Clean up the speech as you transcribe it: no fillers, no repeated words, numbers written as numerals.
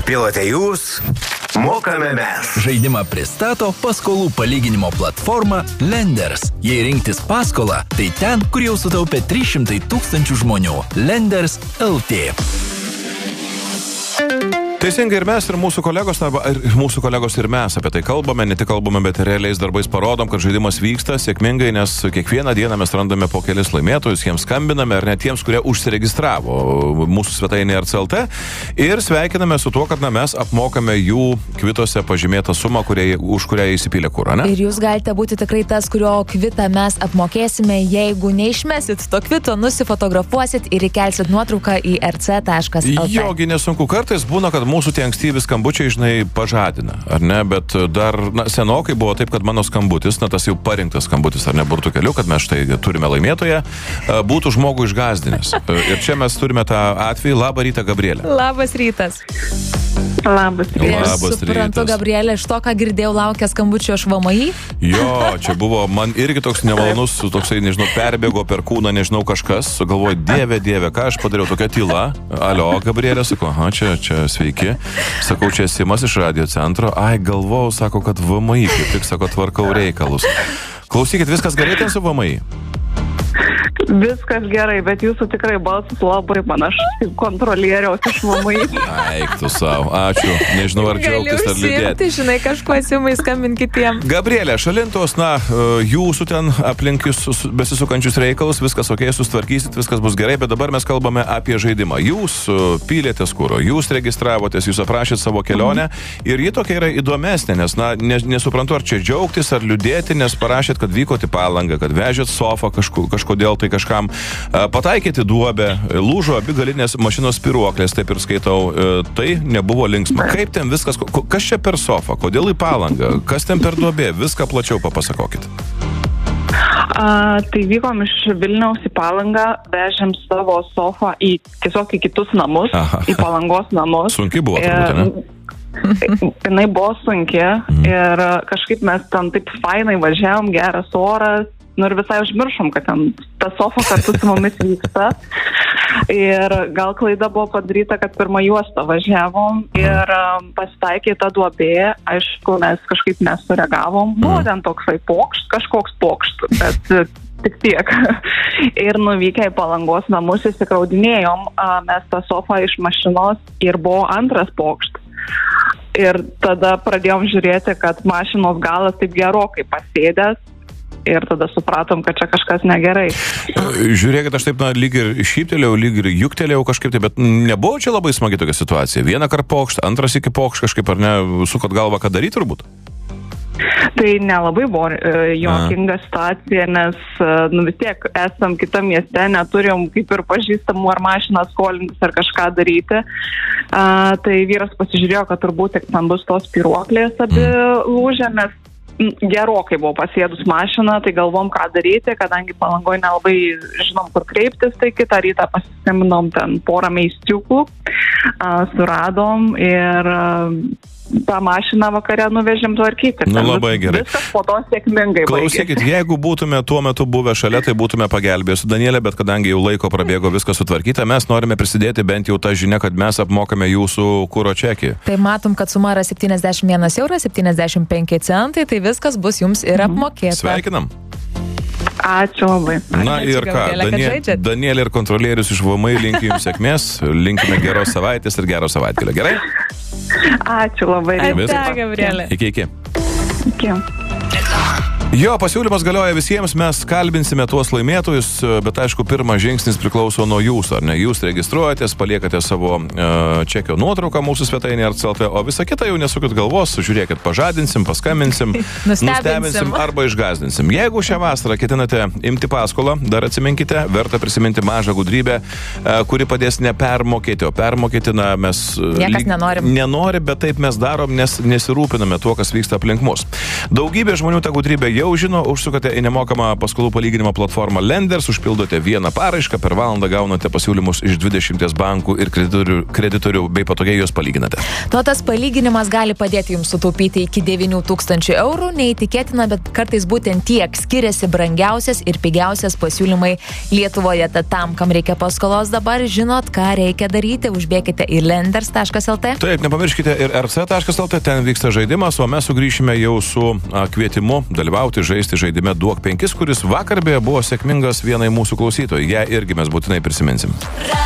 Pilote jūs, mokame mes. Žaidimą pristato paskolų palyginimo platforma Lenders. Jei rinktis paskolą, tai ten, kur jau sutaupė 300 000 žmonių. Lenders LT. Teisingai ir mes, ir mūsų kolegos, arba ir mūsų kolegos ir mes apie tai kalbame, ne tik kalbame, bet ir realiais darbais parodom, kad žaidimas vyksta sėkmingai, nes kiekvieną dieną mes randame po kelis laimėtojus, jiems skambiname, ar net tiems, kurie užsiregistravo mūsų svetainėje RCLT ir sveikiname su tuo, kad mes apmokame jų kvituose pažymėtą sumą, už kurią įsipylė kurą, ne? Ir jūs galite būti tikrai tas, kurio kvitą mes apmokėsime, jeigu neišmesit to kvito, nusifotografuosit ir įkelsit nuotrauką į rc.lt. Jogi nesunku, kartais būna, kad mūsų tie ankstyvi skambučiai, žinai, pažadina, ar ne, bet dar, senokai buvo taip, kad mano skambutis, tas jau parinktas skambutis, ar ne, burtų keliu, kad mes štai turime laimėtoją, būtų žmogų išgazdinęs. Ir čia mes turime tą atvejį. Labą rytą, Gabrielė. Labas rytas. Labas rytas. Suprantu, Gabrielė, iš to, ką girdėjau, laukia skambučio iš VMI. Jo, čia buvo man irgi toks nemalonus, toksai, nežinau, perbėgo per kūną, nežinau, kažkas, sugalvoju, dieve, ką aš padariau, tokia tyla. Alio, Gabrielė, sako, čia sveiki. Sakau, čia Simas iš radio centro. Galvojau, sako, kad VMI, kaip tik, sako, tvarkau reikalus. Klausykit, viskas gerai ten su VMI? Viskas gerai, bet jūsų tikrai balsas labai panašus kaip kontrolieriaus iš VMI. Eik tu savo, ačiū. Nežinau, ar džiaugtis, ar liūdėti. Žinai, kažkuo Simai skambint kitiem. Gabrielė, šalintos, jūsų ten aplinkius besisukančius reikalus, viskas ok, sustvarkysit, viskas bus gerai, bet dabar mes kalbame apie žaidimą. Jūs pylėtės kuro, jūs registravotės, jūs aprašėt savo kelionę ir ji tokia yra įdomesnė, nes, nesuprantu, ar čia džiaugtis, ar liūdėti, nes parašėt, kad vykot į Palangą, kad vežėt sofą kažkodėl tai kažkam, pataikėte duobę, lūžo abi galinės mašinos spyruoklės, taip ir skaitau, tai nebuvo linksma. Kaip ten viskas, kas čia per sofą, kodėl į Palangą, kas ten per duobė, viską plačiau papasakokit. Tai vykom iš Vilniaus į Palangą, vežėm savo sofą tiesiog į kitus namus, į Palangos namus. Sunki buvo turbūt, ne? Jinai buvo sunki ir kažkaip mes ten taip fainai važiavom, geras oras, ir visai užmiršom, kad ten ta sofa kartu su mumis vyksta. Ir gal klaida buvo padaryta, kad pirmą juostą važiavom ir pasitaikė ta duobė. Aišku, mes kažkaip nesureagavom. Buvo ten toksai kažkoks pokšt, bet tik tiek. Ir nuvykę į Palangos namus įsikraudinėjom, mes tą sofą iš mašinos ir buvo antras pokšt. Ir tada pradėjom žiūrėti, kad mašinos galas taip gerokai pasėdęs. Ir tada supratom, kad čia kažkas negerai. Žiūrėkit, aš taip, lyg ir šyptelėjau, lyg ir juktelėjau kažkaip tai, bet nebuvo čia labai smagi tokia situacija. Vieną kart pokšt, antras iki pokšt, kažkaip ar ne, sukot galvą, ką daryti turbūt? Tai nelabai buvo juokinga situacija, nes vis tiek esam kitam mieste, neturim kaip ir pažįstamų ar mašiną skolintis ar kažką daryti. Tai vyras pasižiūrėjo, kad turbūt tik ten bus tos spyruoklės abi lūžę, nes gerokai buvo pasėdus mašina, tai galvom, ką daryti, kadangi Palangoje nelabai žinom, kur kreiptis, tai kitą rytą pasiskambinom ten porą meistriukų, suradom ir tą mašiną vakare nuvežėm tvarkyti. Labai gerai. Viskas po to sėkmingai baigėsi. Klausykit, jeigu būtume tuo metu buvę šalia, tai būtume pagelbėję su Danielė, bet kadangi jau laiko prabėgo viskas sutvarkyta, mes norime prisidėti bent jau tą žinią, kad mes apmokame jūsų kuro čekį. Tai matom, kad suma yra 71 euras 75 centai, tai viskas bus jums ir apmokėta. Sveikinam. Ačiū labai. Ir ką, Danielė ir kontrolierius iš VMI linkiu jums sėkmės, linkime geros savaitės ir gero savaitgalio. Gerai? Ačiū labai. Ačiū, Gabrielė. Iki. Iki. Jo, pasiūlymas galioja visiems, mes kalbinsime tuos laimėtojus, bet aišku, pirmas žingsnis priklauso nuo jūsų, ar ne? Jūs registruojatės, paliekate savo čekio nuotrauką mūsų svetainėje RCLT, o visą kitą jau nesukit galvos, žiūrėkit, pažadinsim, paskambinsim, nustebinsim arba išgazdinsim. Jeigu šią vasarą ketinate imti paskolą, dar atsiminkite, verta prisiminti mažą gudrybę, kuri padės nepermokėti, o permokėti, mes nenori, bet taip mes darom, nes nesirūpiname tuo, kas vyksta aplink mus. Daugybė žmonių tą gudrybę jau žino, užsukate į nemokamą paskolų palyginimo platformą Lenders, užpildote vieną paraišką, per valandą gaunate pasiūlymus iš 20 bankų ir kreditorių bei patogiai juos palyginate. Tas palyginimas gali padėti jums sutaupyti iki 9 000 eurų, neįtikėtina, bet kartais būtent tiek skiriasi brangiausias ir pigiausias pasiūlymai Lietuvoje. Tad tam, kam reikia paskolos dabar, žinot, ką reikia daryti, užbėkite į lenders.lt. Taip, nepamirškite ir rc.lt, ten vyksta žaidimas, o mes sugrįšime jau su kvietimu dalyvauti, žaisti žaidime Duok 5, kuris vakar beje buvo sėkmingas vienai mūsų klausytojai. Ją irgi mes būtinai prisiminsim.